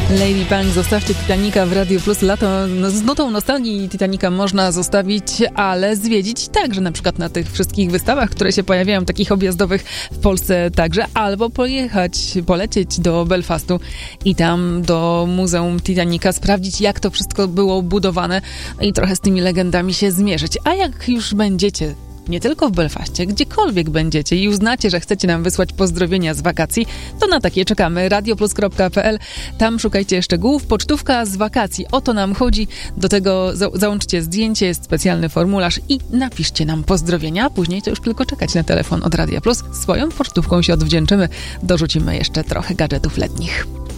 Lady Punk, zostawcie Titanica w Radio Plus. Lato z nutą nostalgii Titanica można zostawić, ale zwiedzić także, na przykład na tych wszystkich wystawach, które się pojawiają, takich objazdowych w Polsce także, albo polecieć do Belfastu i tam do Muzeum Titanica, sprawdzić, jak to wszystko było budowane i trochę z tymi legendami się zmierzyć. A jak już będziecie nie tylko w Belfaście, gdziekolwiek będziecie i uznacie, że chcecie nam wysłać pozdrowienia z wakacji, to na takie czekamy. radioplus.pl, tam szukajcie szczegółów. Pocztówka z wakacji, o to nam chodzi. Do tego załączcie zdjęcie, jest specjalny formularz i napiszcie nam pozdrowienia, a później to już tylko czekać na telefon od Radia Plus. Swoją pocztówką się odwdzięczymy. Dorzucimy jeszcze trochę gadżetów letnich.